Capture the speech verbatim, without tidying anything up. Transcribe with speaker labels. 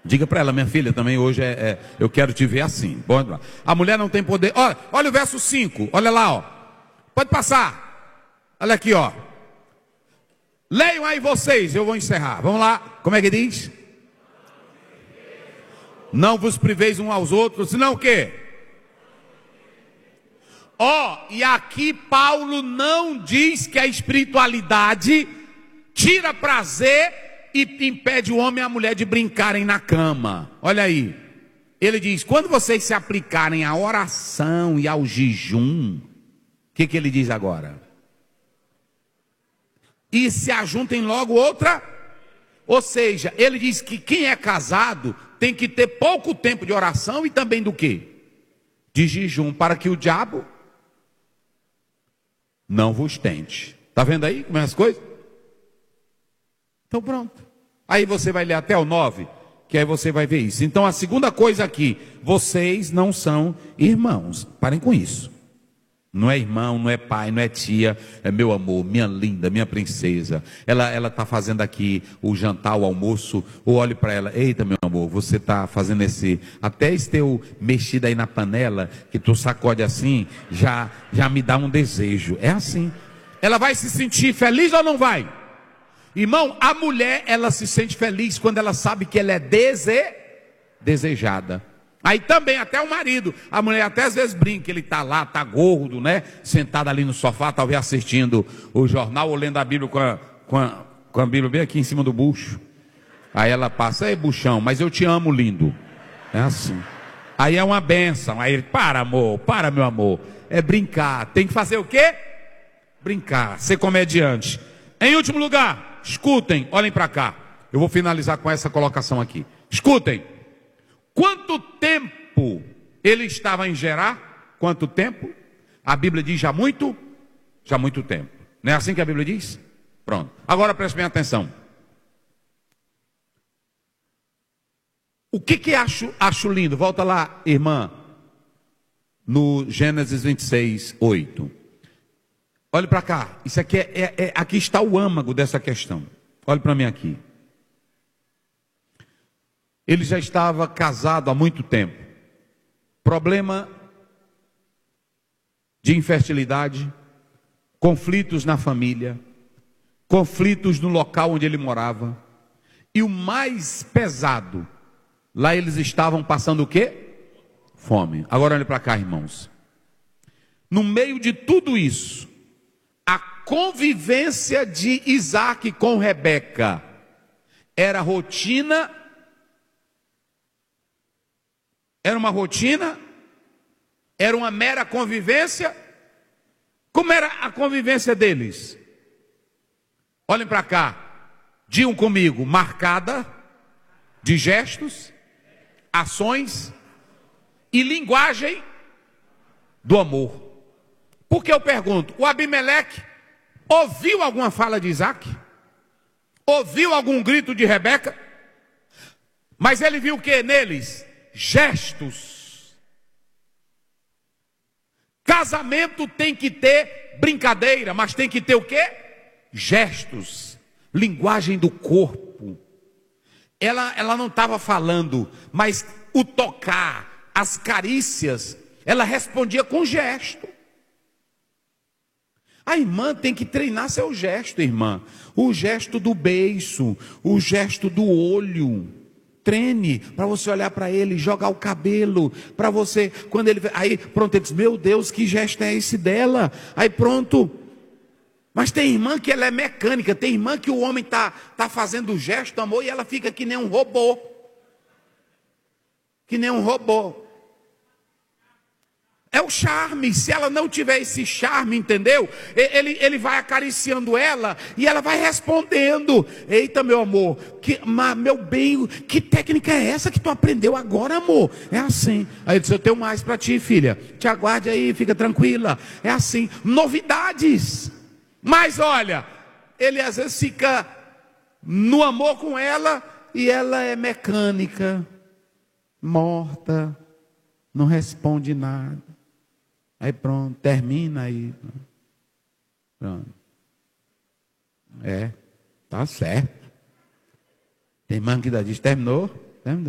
Speaker 1: Diga para ela, minha filha, também hoje é, é, eu quero te ver assim. Bom, a mulher não tem poder. Olha, olha o verso cinco, olha lá, ó. Pode passar. Olha aqui, ó. Leiam aí vocês, eu vou encerrar. Vamos lá, como é que diz? Não vos priveis uns aos outros, senão o quê? Ó, oh, e aqui Paulo não diz que a espiritualidade tira prazer e impede o homem e a mulher de brincarem na cama. Olha aí. Ele diz, quando vocês se aplicarem à oração e ao jejum, o que, que ele diz agora? E se ajuntem logo outra. Ou seja, ele diz que quem é casado tem que ter pouco tempo de oração e também do quê? De jejum, para que o diabo não vos tente. Está vendo aí como é as coisas? Então pronto. Aí você vai ler até o nove, que aí você vai ver isso. Então a segunda coisa aqui, vocês não são irmãos. Parem com isso. Não é irmão, não é pai, não é tia, é meu amor, minha linda, minha princesa. Ela ela está fazendo aqui o jantar, o almoço, ou olhe para ela, eita meu amor, você está fazendo esse, até esse teu mexido aí na panela, que tu sacode assim, já, já me dá um desejo. É assim. Ela vai se sentir feliz ou não vai? Irmão, a mulher, ela se sente feliz quando ela sabe que ela é dese... desejada. Aí também, até o marido, a mulher até às vezes brinca, ele está lá, está gordo, né? Sentado ali no sofá, talvez assistindo o jornal ou lendo a Bíblia com a, com a, com a Bíblia bem aqui em cima do bucho. Aí ela passa, ei buchão, mas eu te amo, lindo. É assim. Aí é uma bênção. Aí ele, para amor, para meu amor. É brincar. Tem que fazer o quê? Brincar, ser comediante. Em último lugar, escutem, olhem para cá. Eu vou finalizar com essa colocação aqui. Escutem. Quanto tempo ele estava em Gerar? Quanto tempo? A Bíblia diz já muito? Já muito tempo. Não é assim que a Bíblia diz? Pronto. Agora preste bem atenção. O que que acho, acho lindo? Volta lá, irmã. No Gênesis vinte e seis, oito. Olhe para cá. Isso aqui é, é, é, aqui está o âmago dessa questão. Olhe para mim aqui. Ele já estava casado há muito tempo. Problema de infertilidade, conflitos na família, conflitos no local onde ele morava. E o mais pesado, lá eles estavam passando o quê? Fome. Agora olhe para cá, irmãos. No meio de tudo isso, a convivência de Isaac com Rebeca era rotina. Era uma rotina? Era uma mera convivência? Como era a convivência deles? Olhem para cá. Digam comigo, marcada de gestos, ações e linguagem do amor. Por que eu pergunto? O Abimeleque ouviu alguma fala de Isaac? Ouviu algum grito de Rebeca? Mas ele viu o que neles? Gestos. Casamento tem que ter brincadeira, mas tem que ter o quê? Gestos. Linguagem do corpo. Ela, ela não estava falando, mas o tocar, as carícias, ela respondia com gesto. A irmã tem que treinar seu gesto, irmã. O gesto do beiço, o gesto do olho. Treine para você olhar para ele, jogar o cabelo, para você, quando ele, aí pronto, ele diz, meu Deus, que gesto é esse dela? Aí pronto. Mas tem irmã que ela é mecânica, tem irmã que o homem está tá fazendo o gesto, amor, e ela fica que nem um robô. Que nem um robô. É o charme. Se ela não tiver esse charme, entendeu? Ele, ele vai acariciando ela e ela vai respondendo. Eita, meu amor, que, ma, meu bem, que técnica é essa que tu aprendeu agora, amor? É assim. Aí eu disse, eu tenho mais para ti, filha. Te aguarde aí, fica tranquila. É assim. Novidades. Mas olha, ele às vezes fica no amor com ela e ela é mecânica, morta, não responde nada. Aí pronto, termina aí. Pronto. É, tá certo. Tem irmã que ainda diz, terminou?